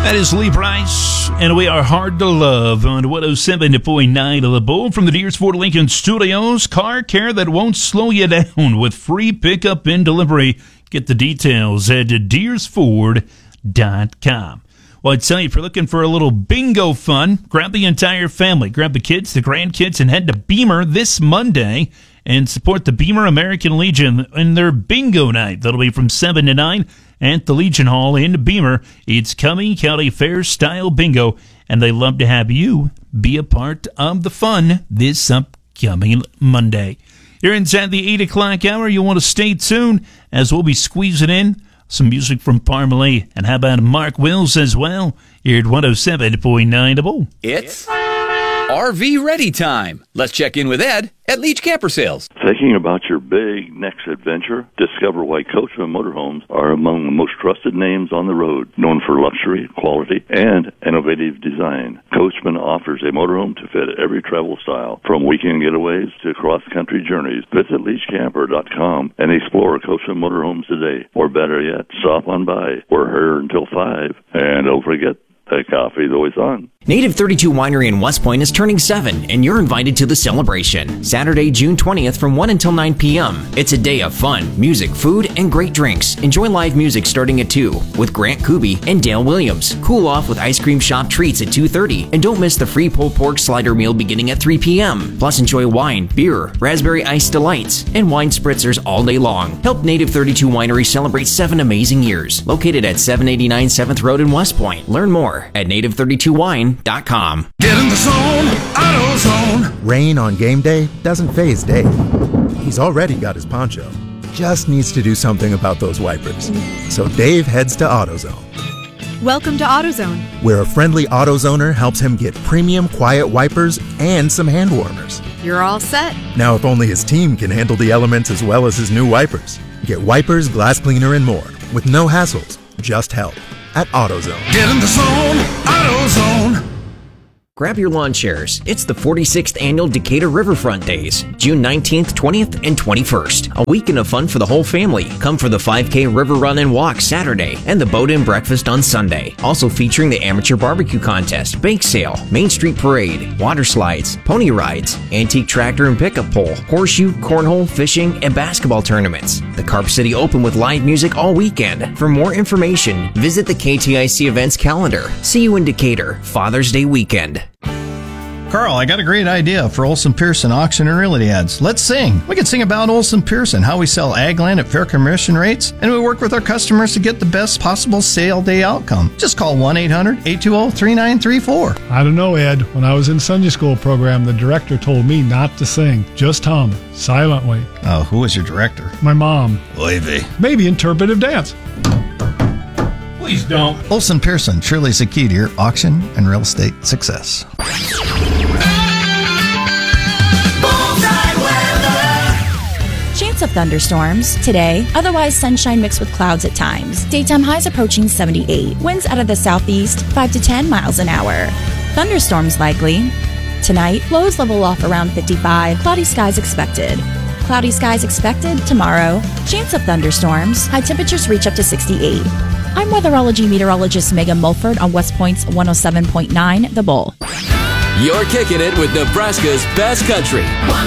That is Lee Price, and we are hard to love on 107.9 of the Bull from the Deers Ford Lincoln Studios. Car care that won't slow you down with free pickup and delivery. Get the details at deersford.com. Well, I tell you, if you're looking for a little bingo fun, grab the entire family. Grab the kids, the grandkids, and head to Beamer this Monday and support the Beamer American Legion in their bingo night. That'll be from 7 to 9 at the Legion Hall in Beamer. It's Cumming County Fair-style bingo, and they love to have you be a part of the fun this upcoming Monday. Here inside the 8 o'clock hour, you want to stay tuned as we'll be squeezing in some music from Parmalee. And how about Mark Wills as well here at 107.9 The Bull. It's RV Ready time. Let's check in with Ed at Leach Camper Sales. Thinking about your big next adventure? Discover why Coachman Motorhomes are among the most trusted names on the road, known for luxury, quality, and innovative design. Coachman offers a motorhome to fit every travel style, from weekend getaways to cross-country journeys. Visit LeachCamper.com and explore Coachman Motorhomes today. Or better yet, stop on by. We're here until 5. And don't forget, that coffee's always on. Native 32 Winery in West Point is turning 7, and you're invited to the celebration. Saturday, June 20th from 1 until 9 p.m. It's a day of fun, music, food, and great drinks. Enjoy live music starting at 2 with Grant Kuby and Dale Williams. Cool off with ice cream shop treats at 2:30. And don't miss the free pulled pork slider meal beginning at 3 p.m. Plus enjoy wine, beer, raspberry ice delights, and wine spritzers all day long. Help Native 32 Winery celebrate 7 amazing years. Located at 789 7th Road in West Point. Learn more at native32wine.com. Get in the zone, AutoZone. Rain on game day doesn't faze Dave. He's already got his poncho. Just needs to do something about those wipers. So Dave heads to AutoZone. Welcome to AutoZone, where a friendly AutoZoner helps him get premium quiet wipers and some hand warmers. You're all set. Now, if only his team can handle the elements as well as his new wipers. Get wipers, glass cleaner, and more with no hassles, just help at AutoZone. Get in the zone, AutoZone. Grab your lawn chairs. It's the 46th Annual Decatur Riverfront Days, June 19th, 20th, and 21st. A weekend of fun for the whole family. Come for the 5K River Run and Walk Saturday and the Boat and Breakfast on Sunday. Also featuring the Amateur Barbecue Contest, Bake Sale, Main Street Parade, water slides, pony rides, antique tractor and pickup pole, horseshoe, cornhole, fishing, and basketball tournaments. The Carp City Open with live music all weekend. For more information, visit the KTIC events calendar. See you in Decatur, Father's Day weekend. Carl, I got a great idea for Olson Pearson auction and realty ads. Let's sing. We can sing about Olson Pearson, how we sell ag land at fair commission rates, and we work with our customers to get the best possible sale day outcome. Just call 1-800-820-3934. I don't know, Ed. When I was in Sunday school program, the director told me not to sing. Just hum, silently. Oh, who was your director? My mom. Oy vey. Maybe interpretive dance. Please don't. Olson Pearson surely is the key to your auction and real estate success. Chance of thunderstorms today, otherwise sunshine mixed with clouds at times. Daytime highs approaching 78. Winds out of the southeast 5 to 10 miles an hour. Thunderstorms likely. Tonight, lows level off around 55. Cloudy skies expected. Cloudy skies expected tomorrow. Chance of thunderstorms. High temperatures reach up to 68. I'm weatherology meteorologist Megan Mulford on West Point's 107.9 The Bull. You're kicking it with Nebraska's best country.